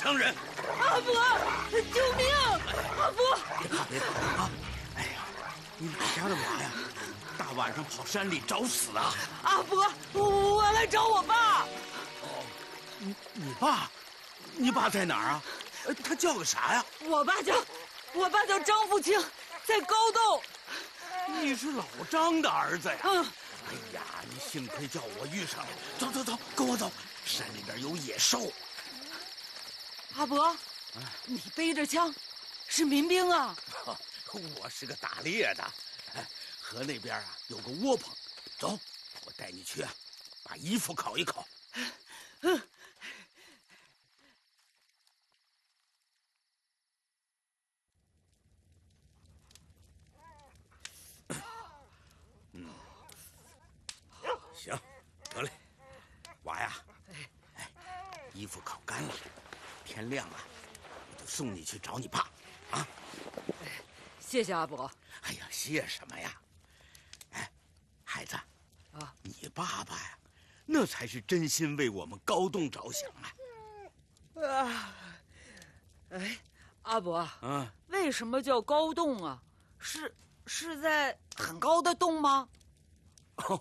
伤人。 阿伯，救命！阿伯， 别怕别怕啊！哎呀，你哪家的娃呀？大晚上跑山里找死啊！ 阿伯，我来找我爸。 哦，你爸？你爸在哪儿啊？他叫个啥呀？ 我爸叫张富清，在高洞。 你是老张的儿子呀？ 嗯。 哎呀，你幸亏叫我遇上了。走走走，跟我走，山里边有野兽。 阿伯，你背着枪，是民兵啊？ 我是个打猎的，河那边啊有个窝棚，走，我带你去啊，把衣服烤一烤。行，得嘞，娃呀，衣服烤干了，天亮了，我就送你去找你爸，啊！ 谢谢阿伯。 哎呀，谢什么呀？哎，孩子，啊，你爸爸呀，那才是真心为我们高洞着想啊！ 哎，阿伯，为什么叫高洞啊？是在很高的洞吗？ 哦。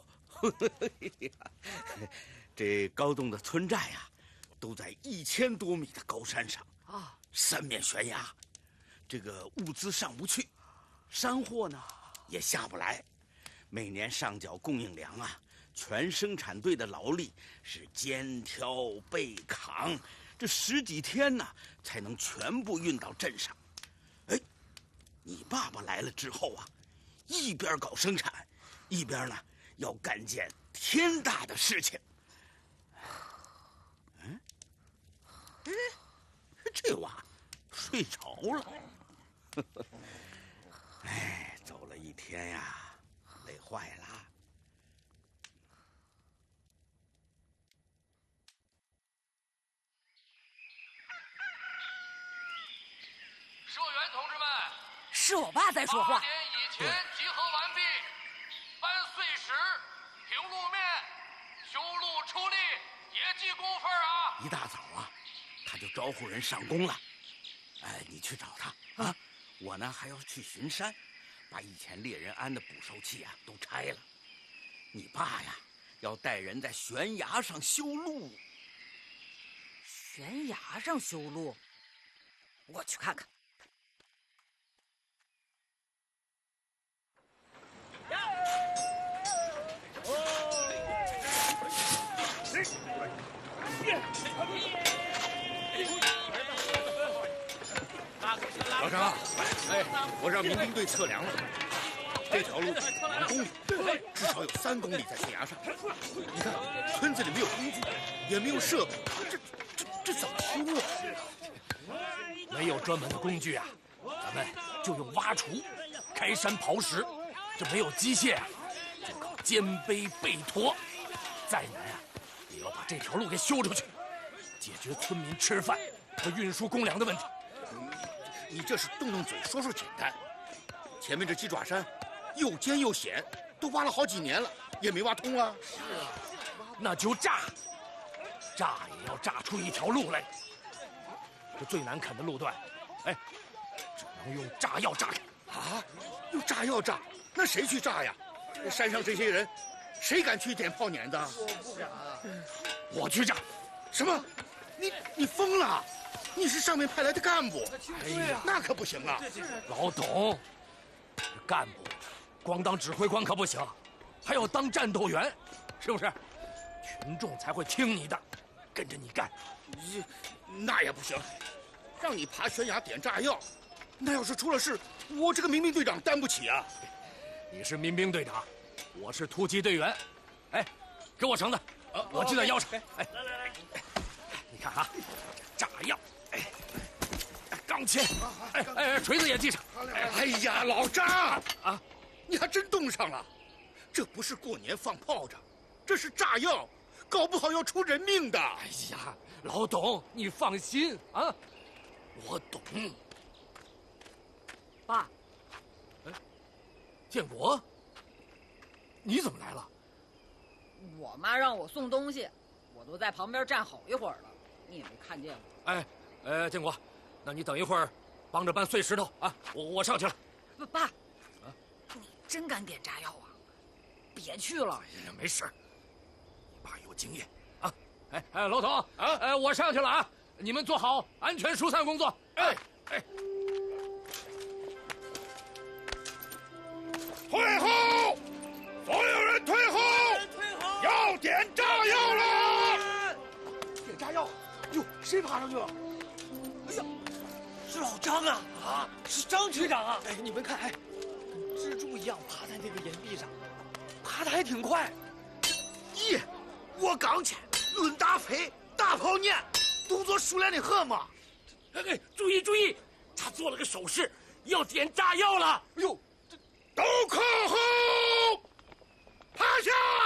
这高洞的村寨呀，都在1000多米的高山上啊，三面悬崖，这个物资上不去，山货呢也下不来，每年上缴供应粮啊，全生产队的劳力是肩挑背扛，这10几天呢才能全部运到镇上。哎，你爸爸来了之后啊，一边搞生产，一边呢要干件天大的事情。这娃睡着了。哎，走了一天呀，累坏了。 社员同志们， 是我爸在说话。 8点以前集合完毕，搬碎石、平路面、修路出力，也记工分啊！ 一大早啊，他就招呼人上工了。哎，你去找他啊！我呢还要去巡山，把以前猎人安的捕兽器啊都拆了。你爸呀，要带人在悬崖上修路。 悬崖上修路？我去看看。 老张，哎，我让民兵队测量了，这条路2公里，至少有3公里在悬崖上。你看，村子里没有工具，也没有设备，这怎么修啊？ 没有专门的工具啊，咱们就用挖锄、开山刨石。这没有机械啊，就靠肩背背驮。再难啊，也要把这条路给修出去，解决村民吃饭和运输公粮的问题。 你这是动动嘴说说简单，前面这鸡爪山又尖又险，都挖了好几年了，也没挖通啊。 是啊，那就炸也要炸出一条路来。这最难啃的路段，哎，只能用炸药炸开。 啊，用炸药炸？那谁去炸呀？山上这些人，谁敢去点炮碾子？ 我去炸。 什么？你疯了？你是上面派来的干部， 哎呀， 那可不行啊！ 老董，干部光当指挥官可不行，还要当战斗员，是不是？群众才会听你的，跟着你干。 那也不行，让你爬悬崖点炸药，那要是出了事，我这个民兵队长担不起啊！ 你是民兵队长，我是突击队员。哎，给我绳子，我系在腰上。哎，来，你看啊，炸药。钢钎，锤子也系上。 哎呀，老张啊，你还真动上了！这不是过年放炮仗，这是炸药，搞不好要出人命的。 哎呀，老董，你放心啊，我懂。 爸， 建国，你怎么来了？ 我妈让我送东西，我都在旁边站好一会儿了，你也没看见我。 哎， 建国，那你等一会儿，帮着搬碎石头啊！我上去了。 爸，你真敢点炸药啊？别去了。 没事，你爸有经验啊。老总啊，我上去了啊，你们做好安全疏散工作。 退后！所有人退后！要点炸药了！ 点炸药！哟，谁爬上去了？哎呀，是老张啊！啊，是张局长啊！哎，你们看，跟蜘蛛一样爬在那个岩壁上，爬得还挺快。咦，我刚去，论大飞，大炮念，动作熟练的很嘛。 注意，他做了个手势，要点炸药了。 哎呦， 都靠后，趴下！